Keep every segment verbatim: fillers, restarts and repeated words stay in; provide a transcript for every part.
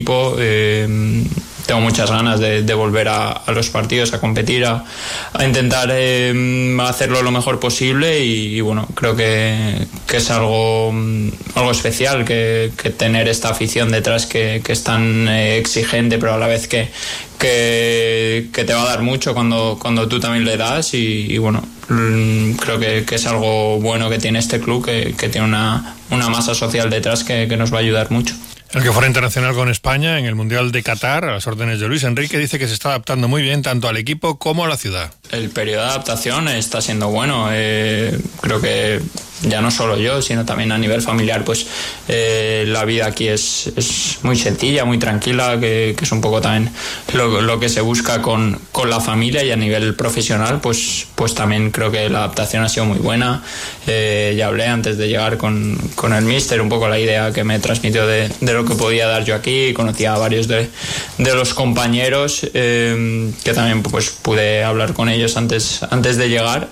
Eh, tengo muchas ganas de, de volver a, a los partidos, a competir, a, a intentar eh, hacerlo lo mejor posible y, y bueno, creo que, que es algo, algo especial que, que tener esta afición detrás que, que es tan eh, exigente, pero a la vez que, que, que te va a dar mucho cuando, cuando tú también le das y, y bueno, creo que, que es algo bueno que tiene este club, que, que tiene una, una masa social detrás que, que nos va a ayudar mucho. El que fuera internacional con España en el Mundial de Qatar, a las órdenes de Luis Enrique, dice que se está adaptando muy bien tanto al equipo como a la ciudad. El periodo de adaptación está siendo bueno. Eh, creo que ya no solo yo, sino también a nivel familiar, pues eh, la vida aquí es, es muy sencilla, muy tranquila, que, que es un poco también lo, lo que se busca con, con la familia, y a nivel profesional, pues, pues también creo que la adaptación ha sido muy buena. Eh, ya hablé antes de llegar con, con el míster, un poco la idea que me transmitió de, de lo que podía dar yo aquí. Conocía a varios de, de los compañeros eh, que también pues pude hablar con ellos antes, antes de llegar.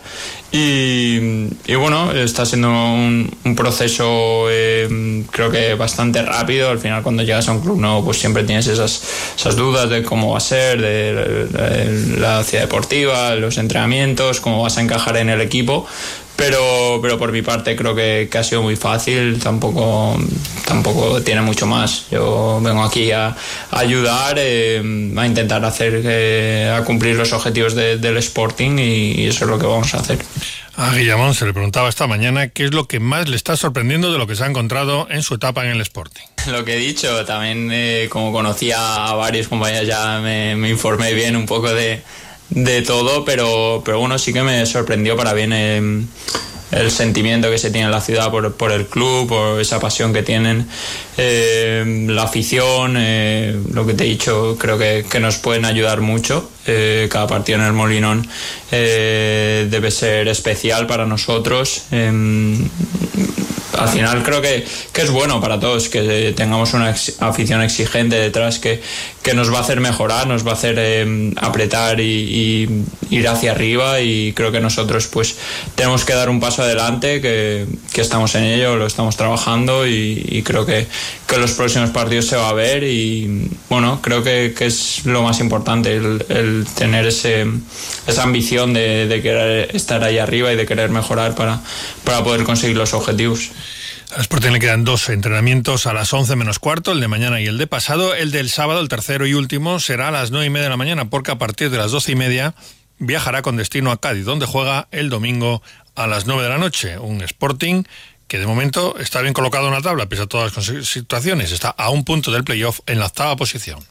Y, y bueno, está siendo un, un proceso eh, creo que bastante rápido. Al final, cuando llegas a un club nuevo, pues siempre tienes esas, esas dudas de cómo va a ser, de, de, de la ciudad deportiva, los entrenamientos, cómo vas a encajar en el equipo. Pero, pero por mi parte creo que, que ha sido muy fácil, tampoco, tampoco tiene mucho más. Yo vengo aquí a, a ayudar, eh, a intentar hacer, eh, a cumplir los objetivos de, del Sporting, y, y eso es lo que vamos a hacer. A Guillamón se le preguntaba esta mañana qué es lo que más le está sorprendiendo de lo que se ha encontrado en su etapa en el Sporting. Lo que he dicho, también eh, como conocía a varios compañeros ya me, me informé bien un poco de... de todo, pero, pero bueno, sí que me sorprendió para bien eh, el sentimiento que se tiene en la ciudad por, por el club, por esa pasión que tienen, eh, la afición, eh, lo que te he dicho, creo que, que nos pueden ayudar mucho. Eh, cada partido en el Molinón eh, debe ser especial para nosotros. Eh, al final creo que, que es bueno para todos que tengamos una ex, afición exigente detrás que, que nos va a hacer mejorar, nos va a hacer eh, apretar y, y ir hacia arriba, y creo que nosotros pues tenemos que dar un paso adelante, que, que estamos en ello, lo estamos trabajando, y, y creo que, que en los próximos partidos se va a ver, y bueno, creo que, que es lo más importante, el, el tener ese, esa ambición de, de querer estar ahí arriba y de querer mejorar para, para poder conseguir los objetivos. Al Sporting le quedan dos entrenamientos a las once menos cuarto, el de mañana y el de pasado. El del sábado, el tercero y último, será a las nueve y media de la mañana, porque a partir de las doce y media viajará con destino a Cádiz, donde juega el domingo a las nueve de la noche. Un Sporting que de momento está bien colocado en la tabla, pese a todas las situaciones. Está a un punto del playoff en la octava posición.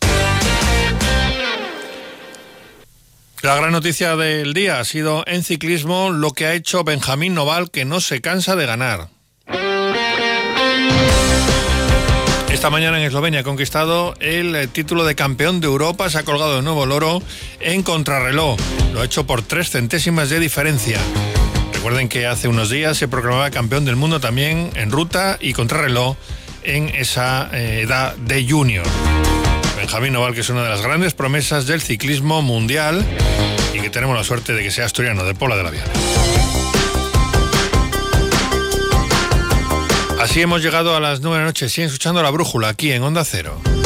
La gran noticia del día ha sido en ciclismo lo que ha hecho Benjamín Noval, que no se cansa de ganar. Esta mañana en Eslovenia ha conquistado el título de campeón de Europa, se ha colgado de nuevo el oro en contrarreloj. Lo ha hecho por tres centésimas de diferencia. Recuerden que hace unos días se proclamaba campeón del mundo también en ruta y contrarreloj en esa eh, edad de junior. Benjamín Noval, que es una de las grandes promesas del ciclismo mundial y que tenemos la suerte de que sea asturiano, de Pola de la Viana. Así hemos llegado a las nueve de la noche. Siguen escuchando La Brújula aquí en Onda Cero.